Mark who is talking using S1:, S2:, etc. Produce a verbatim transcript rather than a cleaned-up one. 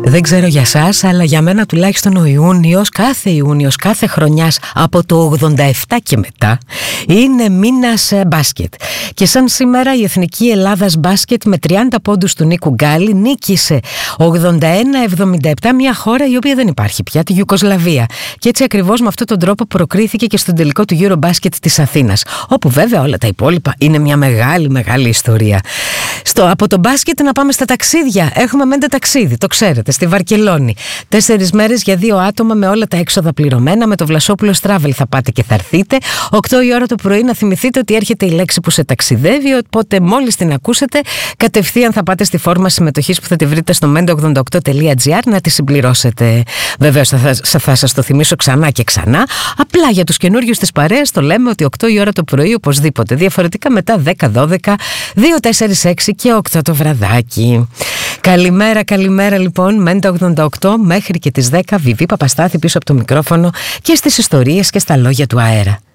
S1: Δεν ξέρω για σας, αλλά για μένα τουλάχιστον ο Ιούνιος, κάθε Ιούνιος, κάθε χρονιάς από το ογδόντα επτά και μετά είναι μήνας μπάσκετ. Και σαν σήμερα η Εθνική Ελλάδας μπάσκετ με τριάντα πόντους του Νίκου Γκάλη νίκησε ογδόντα ένα εβδομήντα επτά μια χώρα η οποία δεν υπάρχει πια, τη Ιουγκοσλαβία. Και έτσι ακριβώς με αυτόν τον τρόπο προκρίθηκε και στον τελικό του Eurobasket της Αθήνας, όπου βέβαια όλα τα υπόλοιπα είναι μια μεγάλη μεγάλη ιστορία. Στο, από το μπάσκετ να πάμε στα ταξίδια. Έχουμε μέντε ταξίδι, το ξέρετε, στη Βαρκελόνη. Τέσσερις μέρες για δύο άτομα με όλα τα έξοδα πληρωμένα. Με το Βλασόπουλος Travel θα πάτε και θα έρθετε. Οκτώ η ώρα το πρωί να θυμηθείτε ότι έρχεται η λέξη που σε ταξιδεύει. Οπότε μόλις την ακούσετε, κατευθείαν θα πάτε στη φόρμα συμμετοχής που θα τη βρείτε στο μέντε ογδόντα οκτώ τελεία τζι άρ να τη συμπληρώσετε. Βεβαίως θα, θα, θα σας το θυμίσω ξανά και ξανά. Απλά για τους καινούριους της παρέας το λέμε ότι οκτώ η ώρα το πρωί οπωσδήποτε. Διαφορετικά μετά δέκα, δώδεκα, δύο, τέσσερα, έξι και οκτώ το βραδάκι. Καλημέρα, καλημέρα λοιπόν. μέντε ογδόντα οκτώ μέχρι και τις δέκα. Βιβί Παπαστάθη πίσω από το μικρόφωνο και στις ιστορίες και στα λόγια του αέρα.